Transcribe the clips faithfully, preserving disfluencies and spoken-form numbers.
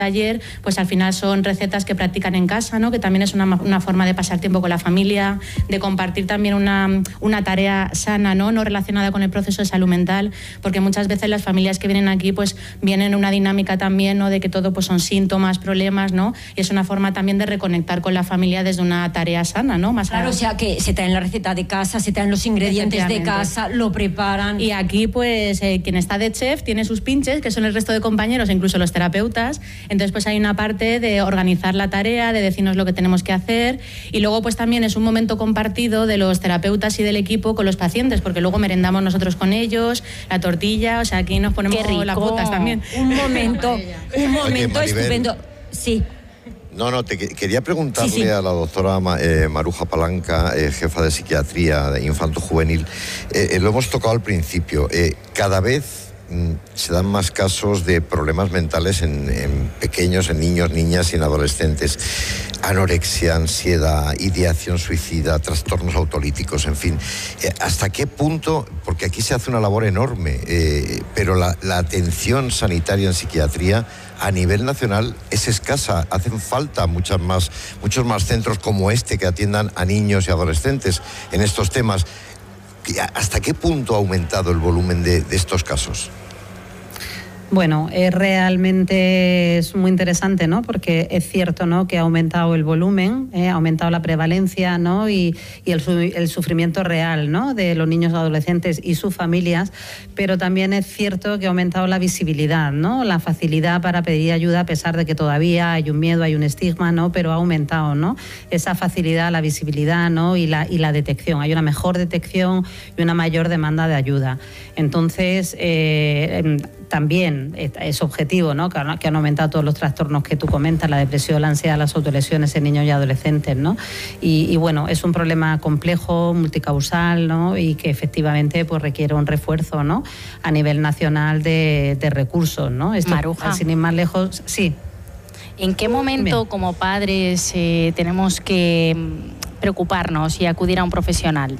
taller, pues al final son recetas que practican en casa, ¿no? Que también es una, una forma de pasar tiempo con la familia, de compartir también una, una tarea sana, ¿no? No relacionada con el proceso de salud mental, porque muchas veces las familias que vienen aquí pues vienen en una dinámica también, ¿no? De que todo pues son síntomas, problemas, ¿no? Y es una forma también de reconectar con la familia desde una tarea sana, ¿no? Más claro, a... o sea que se traen la receta de casa, se traen los ingredientes de casa, lo preparan. Y aquí pues eh, quien está de chef tiene sus pinches, que son el resto de compañeros, incluso los terapeutas. Entonces pues hay una parte de organizar la tarea, de decirnos lo que tenemos que hacer, y luego pues también es un momento compartido de los terapeutas y del equipo con los pacientes, porque luego merendamos nosotros con ellos, la tortilla, o sea, aquí nos ponemos las botas también. Un momento, un momento Oye, estupendo. Sí. No, no, te quería preguntarle sí, sí. a la doctora eh, Maruja Palanca, eh, jefa de psiquiatría de infanto-juvenil, eh, lo hemos tocado al principio, eh, cada vez se dan más casos de problemas mentales en, en pequeños, en niños, niñas y en adolescentes. Anorexia, ansiedad, ideación suicida, trastornos autolíticos, en fin. Eh, ¿Hasta qué punto? Porque aquí se hace una labor enorme, eh, pero la, la atención sanitaria en psiquiatría a nivel nacional es escasa. Hacen falta muchas más, muchos más centros como este que atiendan a niños y adolescentes en estos temas. ¿Hasta qué punto ha aumentado el volumen de, de estos casos? Bueno, eh, realmente es muy interesante, ¿no? Porque es cierto, ¿no?, que ha aumentado el volumen, eh, ha aumentado la prevalencia, ¿no?, y, y el, el sufrimiento real, ¿no?, de los niños, adolescentes y sus familias, pero también es cierto que ha aumentado la visibilidad, ¿no?, la facilidad para pedir ayuda, a pesar de que todavía hay un miedo, hay un estigma, ¿no?, pero ha aumentado, ¿no?, esa facilidad, la visibilidad, ¿no?, y la, y la detección. Hay una mejor detección y una mayor demanda de ayuda. Entonces, eh, también es objetivo, ¿no?, que han, que han aumentado todos los trastornos que tú comentas, la depresión, la ansiedad, las autolesiones en niños y adolescentes, ¿no? Y, y bueno, es un problema complejo, multicausal, ¿no?, y que efectivamente pues requiere un refuerzo, ¿no?, a nivel nacional de, de recursos, ¿no? Esto, Maruja, sin ir más lejos, sí. ¿En qué momento Bien. como padres eh, tenemos que preocuparnos y acudir a un profesional?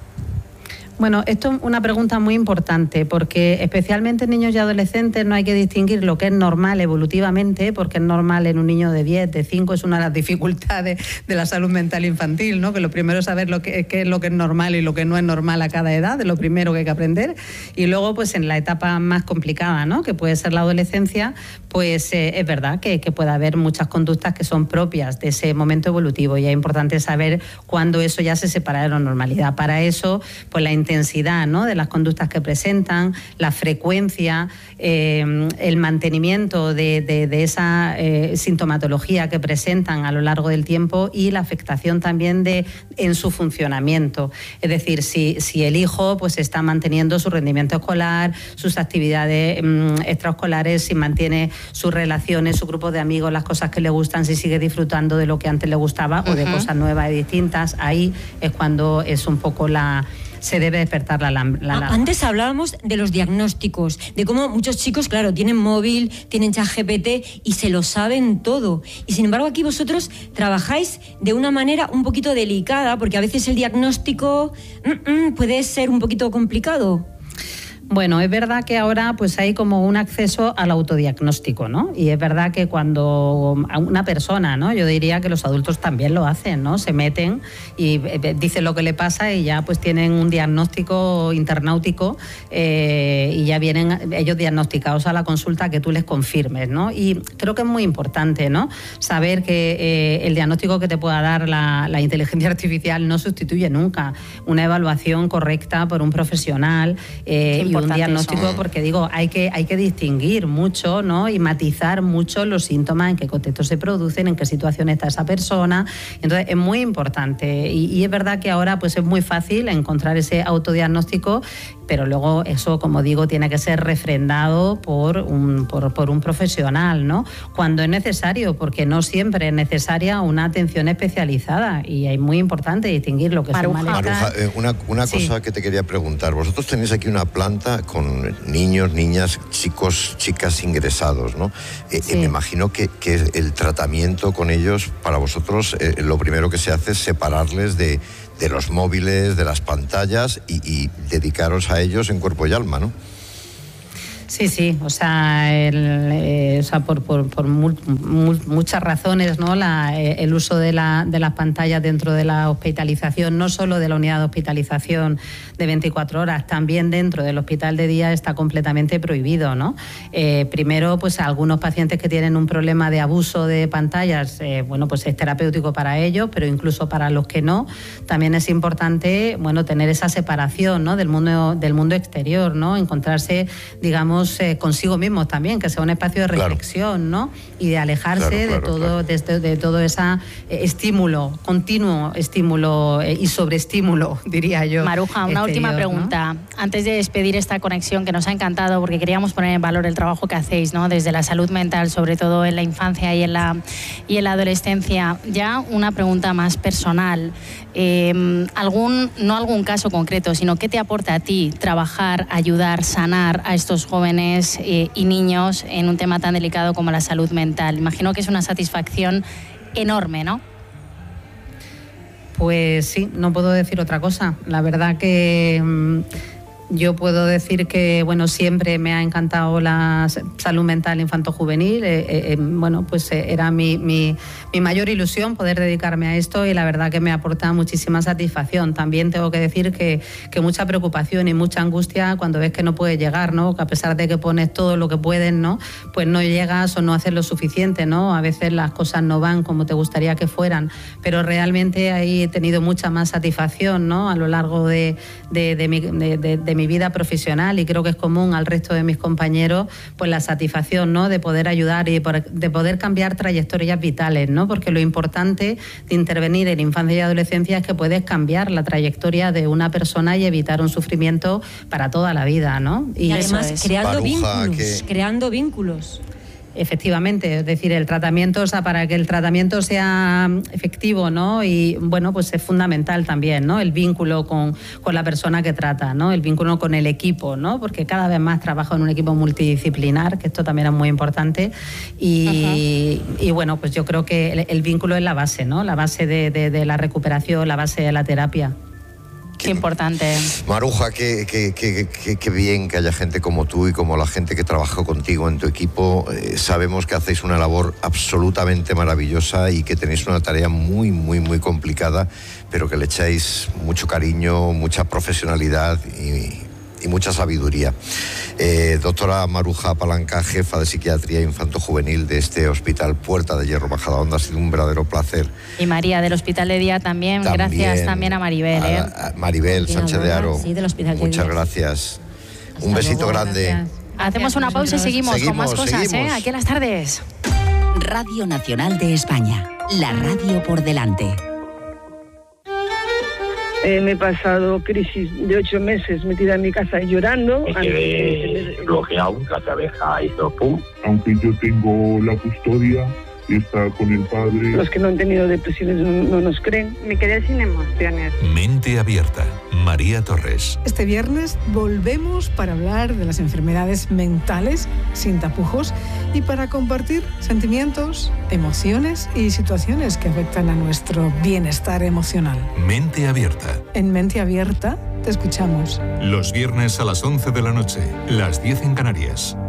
Bueno, esto es una pregunta muy importante, porque especialmente en niños y adolescentes no hay que distinguir lo que es normal evolutivamente, porque es normal en un niño de diez, de cinco, es una de las dificultades de la salud mental infantil, ¿no?, que lo primero es saber lo que, qué es lo que es normal y lo que no es normal a cada edad, es lo primero que hay que aprender, y luego pues en la etapa más complicada, ¿no?, que puede ser la adolescencia, pues eh, es verdad que, que puede haber muchas conductas que son propias de ese momento evolutivo, y es importante saber cuándo eso ya se separa de la normalidad. Para eso, pues la intensidad, ¿no?, de las conductas que presentan, la frecuencia, eh, el mantenimiento de, de, de esa eh, sintomatología que presentan a lo largo del tiempo, y la afectación también de, en su funcionamiento. Es decir, si, si el hijo pues está manteniendo su rendimiento escolar, sus actividades mmm, extraescolares, si mantiene sus relaciones, su grupo de amigos, las cosas que le gustan, si sigue disfrutando de lo que antes le gustaba, uh-huh, o de cosas nuevas y distintas, ahí es cuando es un poco la... se debe despertar la alarma. Antes hablábamos de los diagnósticos, de cómo muchos chicos, claro, tienen móvil, tienen ChatGPT y se lo saben todo. Y sin embargo aquí vosotros trabajáis de una manera un poquito delicada, porque a veces el diagnóstico mm, mm, puede ser un poquito complicado. Bueno, es verdad que ahora pues hay como un acceso al autodiagnóstico, ¿no? Y es verdad que cuando una persona, ¿no?, yo diría que los adultos también lo hacen, ¿no?, se meten y dicen lo que le pasa y ya pues tienen un diagnóstico internautico eh, y ya vienen ellos diagnosticados a la consulta que tú les confirmes, ¿no? Y creo que es muy importante, ¿no?, saber que eh, el diagnóstico que te pueda dar la, la inteligencia artificial no sustituye nunca una evaluación correcta por un profesional eh, y un diagnóstico, eso. Porque digo, hay que, hay que distinguir mucho, ¿no?, y matizar mucho los síntomas, en qué contexto se producen, en qué situación está esa persona. Entonces es muy importante y, y es verdad que ahora pues es muy fácil encontrar ese autodiagnóstico, pero luego eso, como digo, tiene que ser refrendado por un, por, por un profesional, ¿no?, cuando es necesario, porque no siempre es necesaria una atención especializada, y es muy importante distinguir lo que Maruja. es un malestar. Maruja, eh, una, una sí. cosa que te quería preguntar. Vosotros tenéis aquí una planta con niños, niñas, chicos, chicas ingresados, ¿no? Eh, sí. Me imagino que, que el tratamiento con ellos, para vosotros, eh, lo primero que se hace es separarles de, de los móviles, de las pantallas y, y dedicaros a ellos en cuerpo y alma, ¿no? Sí, sí, o sea, el, eh, o sea por, por, por mu mu muchas razones, ¿no? La, eh, el uso de, la, de las pantallas dentro de la hospitalización, no solo de la unidad de hospitalización de veinticuatro horas, también dentro del hospital de día está completamente prohibido, ¿no? Eh, primero, pues algunos pacientes que tienen un problema de abuso de pantallas, eh, bueno, pues es terapéutico para ellos, pero incluso para los que no, también es importante, bueno, tener esa separación, ¿no? Del mundo, del mundo exterior, ¿no? Encontrarse, digamos, Eh, consigo mismos también, que sea un espacio de reflexión, claro, ¿no? Y de alejarse claro, claro, de todo, claro. de, de, de todo ese eh, estímulo, continuo estímulo eh, y sobreestímulo, diría yo. Maruja, una exterior, última pregunta, ¿no? Antes de despedir esta conexión que nos ha encantado, porque queríamos poner en valor el trabajo que hacéis, ¿no? Desde la salud mental, sobre todo en la infancia y en la, y en la adolescencia. Ya una pregunta más personal. Eh, algún, no algún caso concreto, sino ¿qué te aporta a ti trabajar, ayudar, sanar a estos jóvenes eh, y niños en un tema tan delicado como la salud mental? Imagino que es una satisfacción enorme, ¿no? Pues sí, no puedo decir otra cosa. La verdad que mmm, yo puedo decir que, bueno, siempre me ha encantado la salud mental infanto-juvenil. Eh, eh, bueno, pues eh, era mi, mi, mi mayor ilusión poder dedicarme a esto y la verdad que me aporta muchísima satisfacción. También tengo que decir que, que mucha preocupación y mucha angustia cuando ves que no puedes llegar, ¿no? Que a pesar de que pones todo lo que puedes, ¿no? Pues no llegas o no haces lo suficiente, ¿no? A veces las cosas no van como te gustaría que fueran, pero realmente ahí he tenido mucha más satisfacción, ¿no? A lo largo de, de, de, mi, de, de, de mi vida profesional y creo que es común al resto de mis compañeros, pues la satisfacción, ¿no? De poder ayudar y de poder cambiar trayectorias vitales, ¿no? Porque lo importante de intervenir en infancia y adolescencia es que puedes cambiar la trayectoria de una persona y evitar un sufrimiento para toda la vida, ¿no? Y, y además es. creando Maruja, vínculos, que... creando vínculos. Efectivamente, es decir, el tratamiento, o sea, para que el tratamiento sea efectivo, ¿no? Y bueno, pues es fundamental también, ¿no? El vínculo con, con la persona que trata, ¿no? El vínculo con el equipo, ¿no? Porque cada vez más trabajo en un equipo multidisciplinar, que esto también es muy importante. Y, uh-huh. y bueno, pues yo creo que el, el vínculo es la base, ¿no? La base de, de, de la recuperación, la base de la terapia. Qué importante. Maruja, qué, qué, qué, qué, qué bien que haya gente como tú y como la gente que trabaja contigo en tu equipo. Eh, sabemos que hacéis una labor absolutamente maravillosa y que tenéis una tarea muy, muy, muy complicada, pero que le echáis mucho cariño, mucha profesionalidad y, y mucha sabiduría. Eh, doctora Maruja Palanca, jefa de psiquiatría infanto-juvenil de este hospital Puerta de Hierro Majadahonda, ha sido un verdadero placer. Y María, del Hospital de Día también, también gracias también a Maribel. ¿eh? A, a Maribel Sánchez de Haro, sí, del Hospital de muchas Día. gracias. Hasta un besito luego, grande. Gracias. Hacemos una pausa y seguimos, seguimos con más cosas, seguimos. ¿eh? Aquí en las tardes. Radio Nacional de España, la radio por delante. Eh, me he pasado crisis de ocho meses metida en mi casa llorando. Me quedé bloqueado, la cabeza hizo pum. Aunque yo tengo la custodia y está con el padre. Los que no han tenido depresiones no, no nos creen. Me quedé sin emociones. Mente Abierta, María Torres. Este viernes volvemos para hablar de las enfermedades mentales sin tapujos y para compartir sentimientos, emociones y situaciones que afectan a nuestro bienestar emocional. Mente Abierta. En Mente Abierta te escuchamos. Los viernes a las once de la noche, las diez en Canarias.